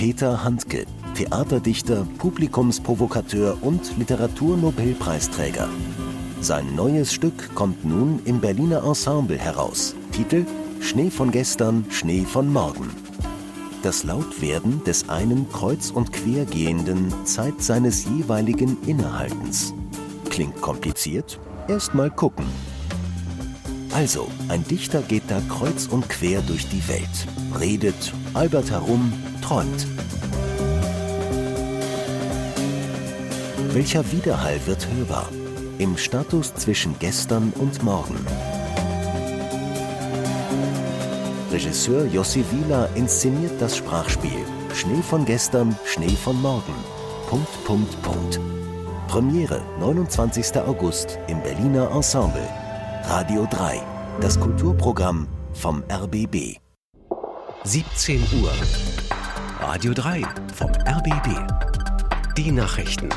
Peter Handke, Theaterdichter, Publikumsprovokateur und Literaturnobelpreisträger. Sein neues Stück kommt nun im Berliner Ensemble heraus. Titel: Schnee von gestern, Schnee von morgen. Das Lautwerden des einen kreuz- und quergehenden Zeit seines jeweiligen Innehaltens. Klingt kompliziert? Erst mal gucken. Also, ein Dichter geht da kreuz und quer durch die Welt, redet, albert herum, träumt. Welcher Widerhall wird hörbar? Im Status zwischen gestern und morgen. Regisseur Jossi Wieler inszeniert das Sprachspiel Schnee von gestern, Schnee von morgen. ... Premiere 29. August im Berliner Ensemble. Radio 3, das Kulturprogramm vom RBB. 17 Uhr. Radio 3 vom RBB. Die Nachrichten.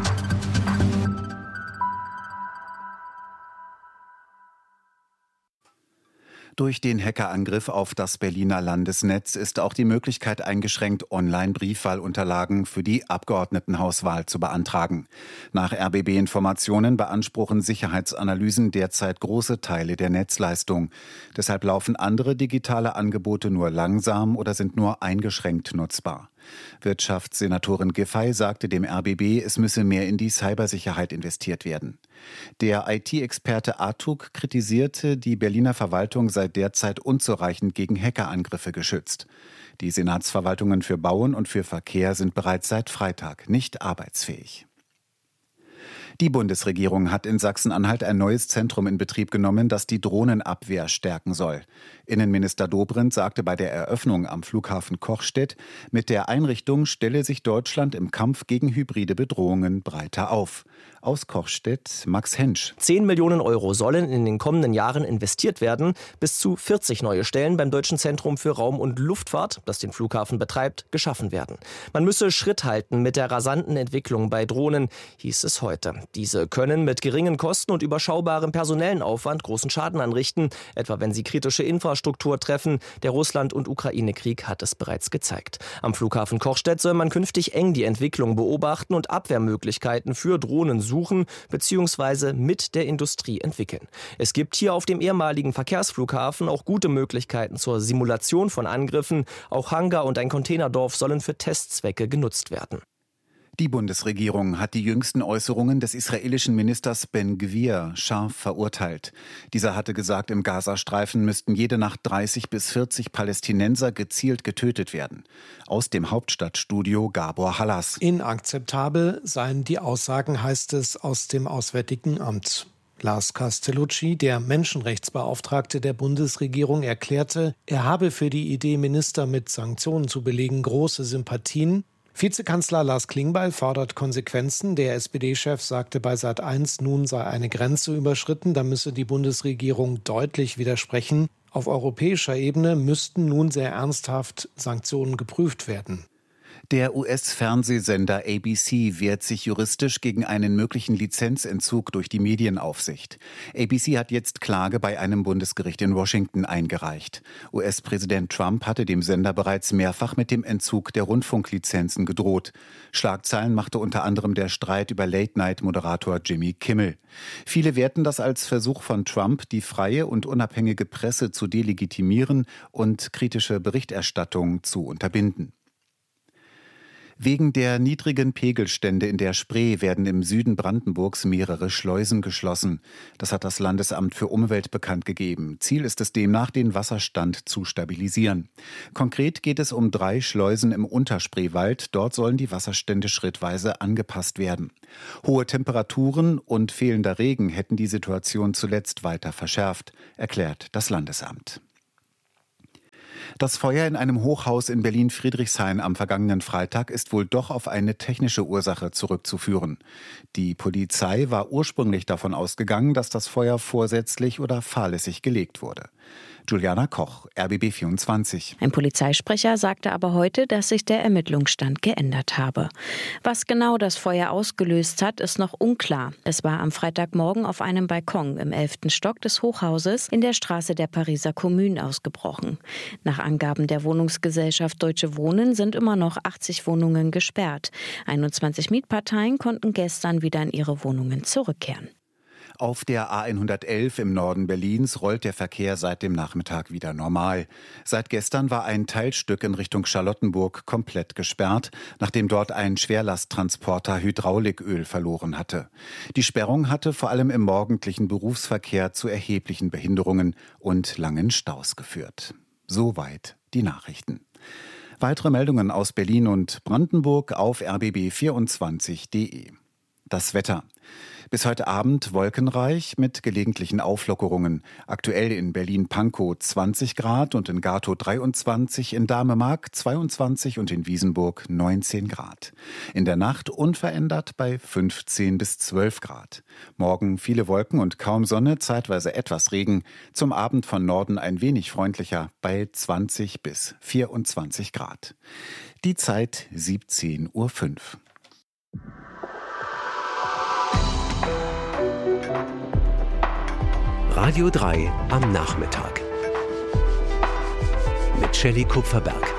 Durch den Hackerangriff auf das Berliner Landesnetz ist auch die Möglichkeit eingeschränkt, Online-Briefwahlunterlagen für die Abgeordnetenhauswahl zu beantragen. Nach RBB-Informationen beanspruchen Sicherheitsanalysen derzeit große Teile der Netzleistung. Deshalb laufen andere digitale Angebote nur langsam oder sind nur eingeschränkt nutzbar. Wirtschaftssenatorin Giffey sagte dem RBB, es müsse mehr in die Cybersicherheit investiert werden. Der IT-Experte Artuk kritisierte, die Berliner Verwaltung sei derzeit unzureichend gegen Hackerangriffe geschützt. Die Senatsverwaltungen für Bauen und für Verkehr sind bereits seit Freitag nicht arbeitsfähig. Die Bundesregierung hat in Sachsen-Anhalt ein neues Zentrum in Betrieb genommen, das die Drohnenabwehr stärken soll. Innenminister Dobrindt sagte bei der Eröffnung am Flughafen Kochstedt, mit der Einrichtung stelle sich Deutschland im Kampf gegen hybride Bedrohungen breiter auf. Aus Kochstedt Max Hensch. 10 Millionen Euro sollen in den kommenden Jahren investiert werden. Bis zu 40 neue Stellen beim Deutschen Zentrum für Raum- und Luftfahrt, das den Flughafen betreibt, geschaffen werden. Man müsse Schritt halten mit der rasanten Entwicklung bei Drohnen, hieß es heute. Diese können mit geringen Kosten und überschaubarem personellen Aufwand großen Schaden anrichten, etwa wenn sie kritische Infrastruktur treffen. Der Russland- und Ukraine-Krieg hat es bereits gezeigt. Am Flughafen Kochstedt soll man künftig eng die Entwicklung beobachten und Abwehrmöglichkeiten für Drohnen suchen bzw. mit der Industrie entwickeln. Es gibt hier auf dem ehemaligen Verkehrsflughafen auch gute Möglichkeiten zur Simulation von Angriffen. Auch Hangar und ein Containerdorf sollen für Testzwecke genutzt werden. Die Bundesregierung hat die jüngsten Äußerungen des israelischen Ministers Ben-Gvir scharf verurteilt. Dieser hatte gesagt, im Gazastreifen müssten jede Nacht 30 bis 40 Palästinenser gezielt getötet werden. Aus dem Hauptstadtstudio Gabor Hallas. Inakzeptabel seien die Aussagen, heißt es aus dem Auswärtigen Amt. Lars Castellucci, der Menschenrechtsbeauftragte der Bundesregierung, erklärte, er habe für die Idee, Minister mit Sanktionen zu belegen, große Sympathien. Vizekanzler Lars Klingbeil fordert Konsequenzen. Der SPD-Chef sagte bei Sat.1, nun sei eine Grenze überschritten, da müsse die Bundesregierung deutlich widersprechen. Auf europäischer Ebene müssten nun sehr ernsthaft Sanktionen geprüft werden. Der US-Fernsehsender ABC wehrt sich juristisch gegen einen möglichen Lizenzentzug durch die Medienaufsicht. ABC hat jetzt Klage bei einem Bundesgericht in Washington eingereicht. US-Präsident Trump hatte dem Sender bereits mehrfach mit dem Entzug der Rundfunklizenzen gedroht. Schlagzeilen machte unter anderem der Streit über Late-Night-Moderator Jimmy Kimmel. Viele werten das als Versuch von Trump, die freie und unabhängige Presse zu delegitimieren und kritische Berichterstattung zu unterbinden. Wegen der niedrigen Pegelstände in der Spree werden im Süden Brandenburgs mehrere Schleusen geschlossen. Das hat das Landesamt für Umwelt bekannt gegeben. Ziel ist es demnach, den Wasserstand zu stabilisieren. Konkret geht es um 3 Schleusen im Unterspreewald. Dort sollen die Wasserstände schrittweise angepasst werden. Hohe Temperaturen und fehlender Regen hätten die Situation zuletzt weiter verschärft, erklärt das Landesamt. Das Feuer in einem Hochhaus in Berlin-Friedrichshain am vergangenen Freitag ist wohl doch auf eine technische Ursache zurückzuführen. Die Polizei war ursprünglich davon ausgegangen, dass das Feuer vorsätzlich oder fahrlässig gelegt wurde. Juliana Koch, RBB 24. Ein Polizeisprecher sagte aber heute, dass sich der Ermittlungsstand geändert habe. Was genau das Feuer ausgelöst hat, ist noch unklar. Es war am Freitagmorgen auf einem Balkon im 11. Stock des Hochhauses in der Straße der Pariser Kommune ausgebrochen. Nach Angaben der Wohnungsgesellschaft Deutsche Wohnen sind immer noch 80 Wohnungen gesperrt. 21 Mietparteien konnten gestern wieder in ihre Wohnungen zurückkehren. Auf der A111 im Norden Berlins rollt der Verkehr seit dem Nachmittag wieder normal. Seit gestern war ein Teilstück in Richtung Charlottenburg komplett gesperrt, nachdem dort ein Schwerlasttransporter Hydrauliköl verloren hatte. Die Sperrung hatte vor allem im morgendlichen Berufsverkehr zu erheblichen Behinderungen und langen Staus geführt. Soweit die Nachrichten. Weitere Meldungen aus Berlin und Brandenburg auf rbb24.de. Das Wetter. Bis heute Abend wolkenreich mit gelegentlichen Auflockerungen. Aktuell in Berlin-Pankow 20 Grad und in Gatow 23, in Dahme-Mark 22 und in Wiesenburg 19 Grad. In der Nacht unverändert bei 15 bis 12 Grad. Morgen viele Wolken und kaum Sonne, zeitweise etwas Regen. Zum Abend von Norden ein wenig freundlicher bei 20 bis 24 Grad. Die Zeit 17:05 Uhr. Radio 3 am Nachmittag. Mit Shelley Kupferberg.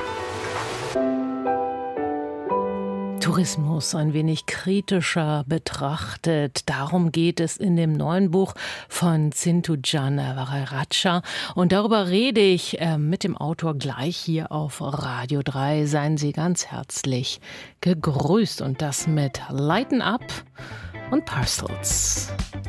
Tourismus ein wenig kritischer betrachtet. Darum geht es in dem neuen Buch von Cintu-Can Varirajah. Und darüber rede ich mit dem Autor gleich hier auf Radio 3. Seien Sie ganz herzlich gegrüßt. Und das mit Lighten Up und Parcels.